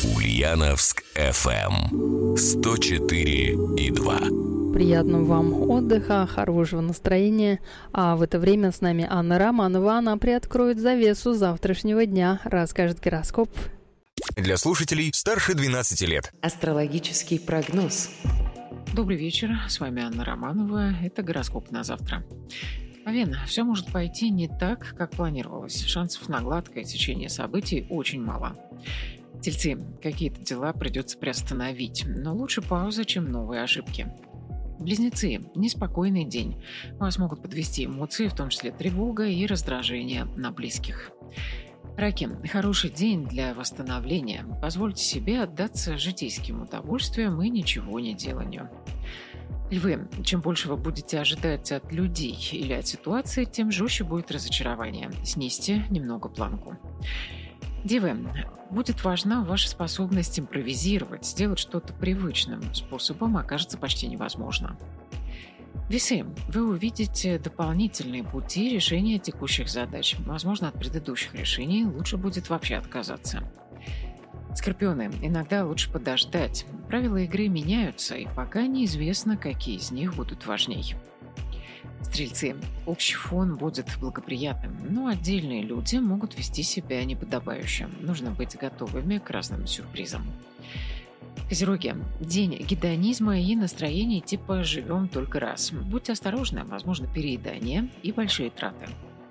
Ульяновск FM 104,2. Приятного вам отдыха, хорошего настроения. А в это время с нами Анна Романова. Она приоткроет завесу завтрашнего дня, расскажет гороскоп. Для слушателей старше 12 лет. Астрологический прогноз. Добрый вечер, с вами Анна Романова. Это гороскоп на завтра. Овен, все может пойти не так, как планировалось. Шансов на гладкое течение событий очень мало. Тельцы, какие-то дела придется приостановить, но лучше пауза, чем новые ошибки. Близнецы, неспокойный день. Вас могут подвести эмоции, в том числе тревога и раздражение на близких. Раки, хороший день для восстановления. Позвольте себе отдаться житейским удовольствиям и ничего не деланию. Львы, чем больше вы будете ожидать от людей или от ситуации, тем жестче будет разочарование. Снизьте немного планку. Девы, будет важна ваша способность импровизировать, сделать что-то привычным способом окажется почти невозможно. Весы, вы увидите дополнительные пути решения текущих задач. Возможно, от предыдущих решений лучше будет вообще отказаться. Скорпионы, иногда лучше подождать. Правила игры меняются, и пока неизвестно, какие из них будут важней. Стрельцы, общий фон будет благоприятным, но отдельные люди могут вести себя неподобающе. Нужно быть готовыми к разным сюрпризам. Козероги, день гедонизма и настроений типа «живем только раз». Будьте осторожны, возможно переедание и большие траты.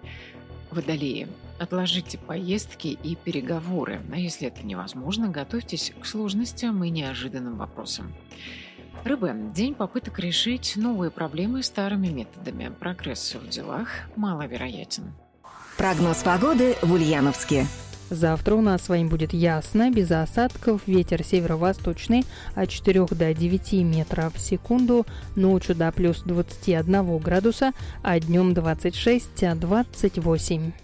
Водолеи, отложите поездки и переговоры, а если это невозможно, готовьтесь к сложностям и неожиданным вопросам. Рыбы, день попыток решить новые проблемы старыми методами. Прогресс в делах маловероятен. Прогноз погоды в Ульяновске. Завтра у нас с вами будет ясно, без осадков, ветер северо-восточный от 4 до 9 метров в секунду, ночью до плюс 21 градуса, а днем 26-28.